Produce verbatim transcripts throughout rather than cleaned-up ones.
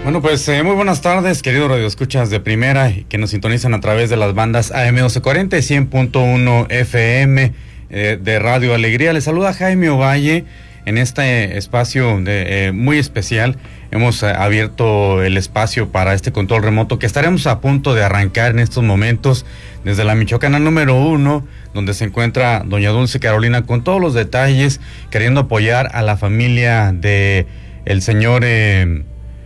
Bueno, pues eh, muy buenas tardes, queridos radioescuchas de primera que nos sintonizan a través de las bandas A M doce cuarenta y cien punto uno F M eh, de Radio Alegría. Les saluda Jaime Ovalle en este espacio de, eh, muy especial. Hemos eh, abierto el espacio para este control remoto que estaremos a punto de arrancar en estos momentos desde la Michoacana número uno, donde se encuentra doña Dulce Carolina con todos los detalles, queriendo apoyar a la familia de el señor eh,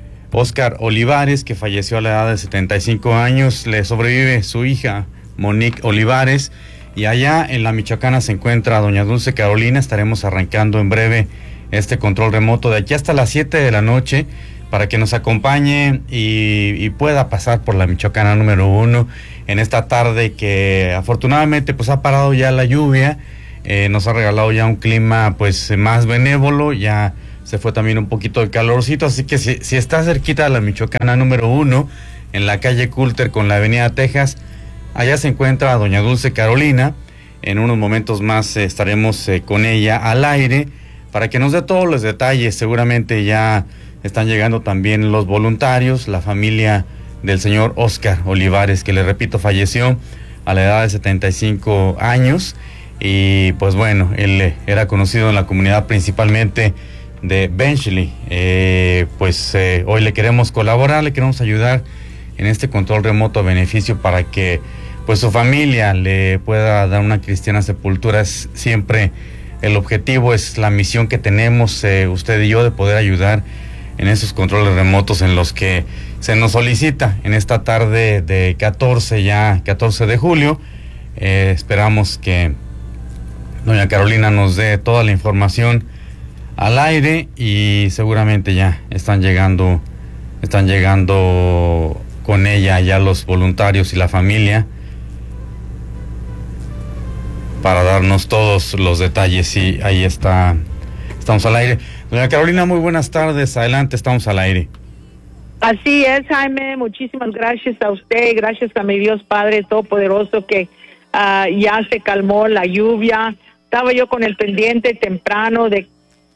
Oscar Olivares, que falleció a la edad de setenta y cinco años. Le sobrevive su hija Monique Olivares, y allá en la Michoacana se encuentra doña Dulce Carolina. Estaremos arrancando en breve este control remoto de aquí hasta las siete de la noche para que nos acompañe y, y pueda pasar por la Michoacana número uno en esta tarde que afortunadamente pues ha parado ya la lluvia, eh, nos ha regalado ya un clima pues más benévolo, ya se fue también un poquito de calorcito, así que si, si está cerquita de la Michoacana número uno, en la calle Coulter con la avenida Texas, allá se encuentra doña Dulce Carolina. En unos momentos más eh, estaremos eh, con ella al aire para que nos dé todos los detalles. Seguramente ya están llegando también los voluntarios, la familia del señor Oscar Olivares, que le repito, falleció a la edad de setenta y cinco años, y pues bueno, él era conocido en la comunidad principalmente de Benchley. Eh, pues eh, hoy le queremos colaborar, le queremos ayudar en este control remoto a beneficio para que pues su familia le pueda dar una cristiana sepultura. Es siempre el objetivo, es la misión que tenemos eh, usted y yo, de poder ayudar en esos controles remotos en los que se nos solicita en esta tarde de catorce, ya catorce de julio. Eh, esperamos que doña Carolina nos dé toda la información al aire, y seguramente ya están llegando, están llegando con ella ya los voluntarios y la familia para darnos todos los detalles. Y ahí está, estamos al aire. Doña Carolina, muy buenas tardes, adelante, estamos al aire. Así es, Jaime, muchísimas gracias a usted, gracias a mi Dios Padre Todopoderoso que uh, ya se calmó la lluvia. Estaba yo con el pendiente temprano de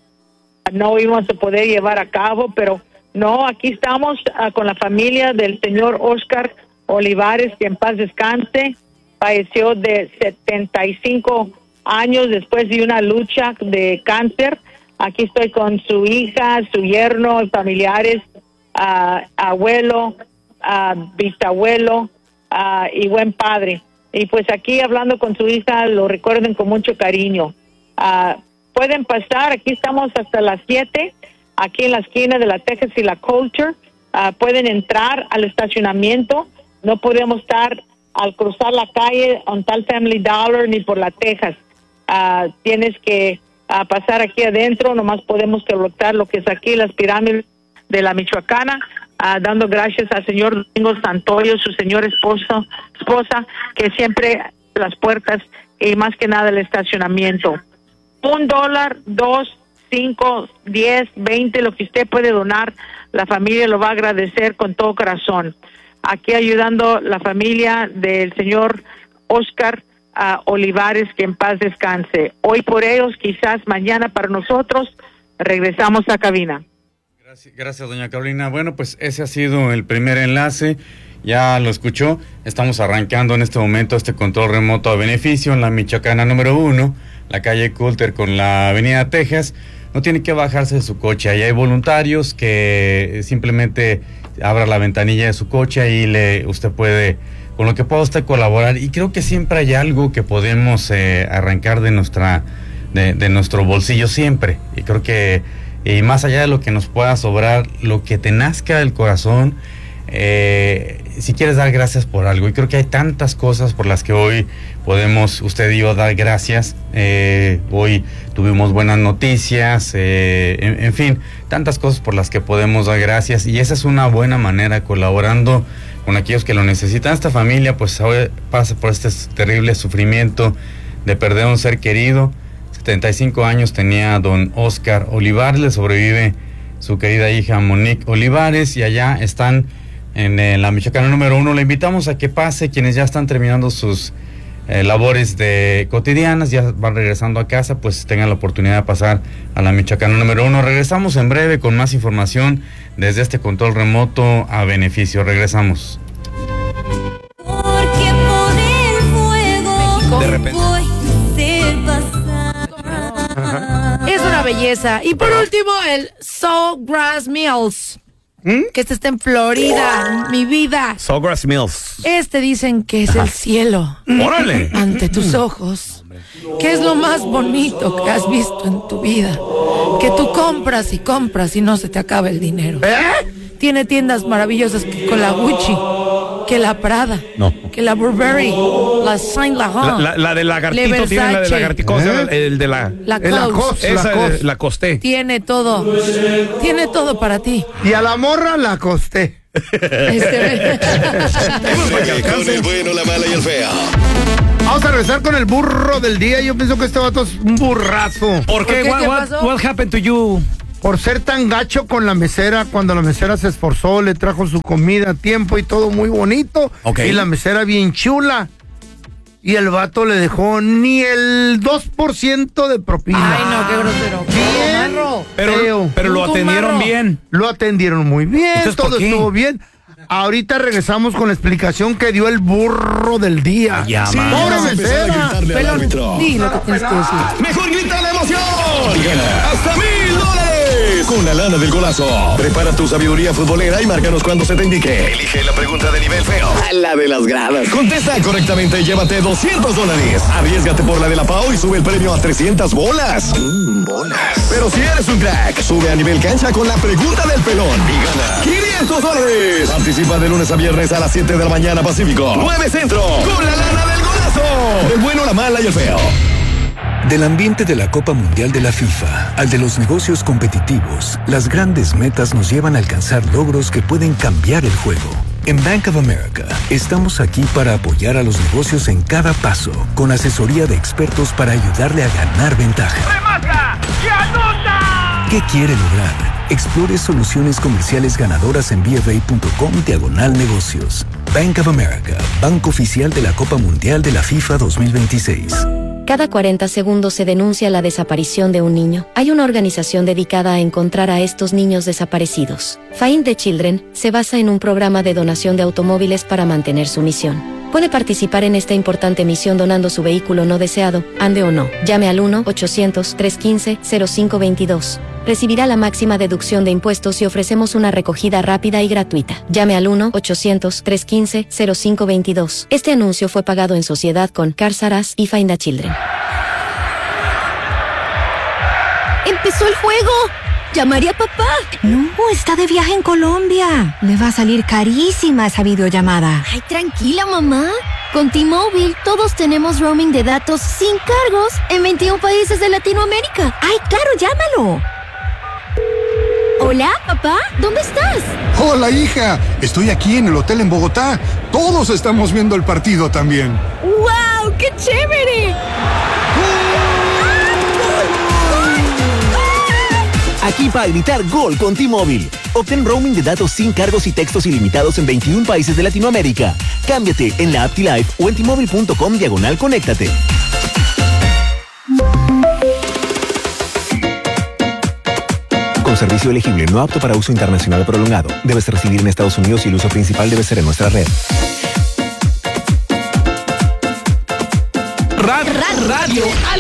no íbamos a poder llevar a cabo, pero no, aquí estamos uh, con la familia del señor Oscar Olivares, que en paz descanse. Falleció de setenta y cinco años después de una lucha de cáncer. Aquí estoy con su hija, su yerno, familiares, uh, abuelo, uh, bisabuelo uh, y buen padre. Y pues aquí hablando con su hija, lo recuerden con mucho cariño. Uh, pueden pasar, aquí estamos hasta las siete, aquí en la esquina de la Texas y la Coulter. Uh, pueden entrar al estacionamiento. No podemos estar al cruzar la calle on tal Family Dollar ni por la Texas. Uh, tienes que uh, pasar aquí adentro. Nomás podemos colectar lo que es aquí las pirámides de la Michoacana, uh, dando gracias al señor Domingo Santoyo, su señor esposo, esposa, que siempre las puertas y más que nada el estacionamiento. Un dólar, dos, cinco, diez, veinte, lo que usted puede donar, la familia lo va a agradecer con todo corazón. Aquí ayudando la familia del señor Oscar uh, Olivares, que en paz descanse. Hoy por ellos, quizás mañana para nosotros. Regresamos a cabina. Gracias, gracias, doña Carolina. Bueno, pues ese ha sido el primer enlace. Ya lo escuchó. Estamos arrancando en este momento este control remoto a beneficio en la Michoacana número uno, la calle Coulter con la avenida Texas. No tiene que bajarse de su coche. Ahí hay voluntarios que simplemente abra la ventanilla de su coche y le usted puede, con lo que pueda usted colaborar. Y creo que siempre hay algo que podemos eh, arrancar de nuestra de, de nuestro bolsillo siempre. Y creo que, y más allá de lo que nos pueda sobrar, lo que te nazca del corazón, eh, si quieres dar gracias por algo. Y creo que hay tantas cosas por las que hoy podemos usted y yo dar gracias. Eh, hoy tuvimos buenas noticias, eh, en, en fin, tantas cosas por las que podemos dar gracias, y esa es una buena manera, colaborando con aquellos que lo necesitan. Esta familia pues hoy pasa por este terrible sufrimiento de perder un ser querido. setenta y cinco años tenía don Oscar Olivares, le sobrevive su querida hija Monique Olivares, y allá están en, en la Michoacana número uno. Le invitamos a que pase, quienes ya están terminando sus eh, labores de cotidianas, ya van regresando a casa, pues tengan la oportunidad de pasar a la Michoacana número uno. Regresamos en breve con más información desde este control remoto a beneficio. Regresamos. Porque por el fuego De repente. voy a ser pasar. Es una belleza. Y por último, el Sawgrass Mills. ¿Mm? Que este está en Florida, mi vida. Sawgrass Mills. Este dicen que es el cielo ¡Órale! ante tus ojos. Que es lo más bonito que has visto en tu vida. Que tú compras y compras y no se te acaba el dinero. ¿Eh? Tiene tiendas maravillosas que con la Gucci, que la Prada, No. que la Burberry, la Saint La, Laurent, la, la de lagartito, Le tiene la de Versace. lagartito, ¿cómo se llama? ¿Eh? El de la... la El Lacoste. Coast. Esa Lacoste. de- la costé. Tiene todo. Tiene todo para ti. Y a la morra la acosté. Este, Con el bueno, la mala y el feo. Vamos a regresar con el burro del día. Yo pienso que este vato es un burrazo. ¿Por qué? qué? What, ¿Qué what- pasó? what happened to you? Por ser tan gacho con la mesera, cuando la mesera se esforzó, le trajo su comida a tiempo y todo muy bonito. Ok. Y la mesera bien chula. Y el vato le dejó ni el dos por ciento de propina. ay, no, qué grosero. Bien Marro. Pero, feo. pero lo Un atendieron marro. bien. Lo atendieron muy bien, Entonces, ¿por todo qué? estuvo bien. Ahorita regresamos con la explicación que dio el burro del día. Ya, Sí, man. ¡Pobre vamos a empezar a mesera! gritarle al Pelón, árbitro. di lo que tienes que decir. Mejor grita la emoción. Y gana hasta mil dólares con la lana del golazo. Prepara tu sabiduría futbolera y márcanos cuando se te indique. Elige la pregunta de nivel feo. A la de las gradas. Contesta correctamente y llévate doscientos dólares. Arriésgate por la de la Pau y sube el premio a trescientas bolas. Mm, bolas. Pero si eres un crack, sube a nivel cancha con la pregunta del pelón y gana quinientos dólares. Participa de lunes a viernes a las siete de la mañana Pacífico, nueve Centro, con la lana del golazo. El bueno, la mala y el feo. Del ambiente de la Copa Mundial de la FIFA al de los negocios competitivos, las grandes metas nos llevan a alcanzar logros que pueden cambiar el juego. En Bank of America, estamos aquí para apoyar a los negocios en cada paso, con asesoría de expertos para ayudarle a ganar ventaja. ¿Qué quiere lograr? Explore soluciones comerciales ganadoras en bfa.com diagonal negocios. Bank of America, banco oficial de la Copa Mundial de la FIFA dos mil veintiséis. Cada cuarenta segundos se denuncia la desaparición de un niño. Hay una organización dedicada a encontrar a estos niños desaparecidos. Find the Children se basa en un programa de donación de automóviles para mantener su misión. Puede participar en esta importante misión donando su vehículo no deseado, ande o no. Llame al uno ochocientos, trescientos quince, cero cinco veintidós. Recibirá la máxima deducción de impuestos y ofrecemos una recogida rápida y gratuita. Llame al uno ochocientos, trescientos quince, cero cinco veintidós. Este anuncio fue pagado en sociedad con Cars R Us y Find the Children. ¡Empezó el juego! ¿Llamaré a papá? No, está de viaje en Colombia. Le va a salir carísima esa videollamada. Ay, tranquila, mamá. Con T-Mobile todos tenemos roaming de datos sin cargos en veintiún países de Latinoamérica. ¡Ay, claro, llámalo! Hola, papá. ¿Dónde estás? Hola, hija. Estoy aquí en el hotel en Bogotá. Todos estamos viendo el partido también. ¡Wow! ¡Qué chévere! Aquí para gritar gol con T-Mobile. Obtén roaming de datos sin cargos y textos ilimitados en veintiún países de Latinoamérica. Cámbiate en la app T-Life o en T-Mobile punto com diagonal conéctate. Con servicio elegible no apto para uso internacional prolongado. Debes residir en Estados Unidos y el uso principal debe ser en nuestra red. Radio. Radio.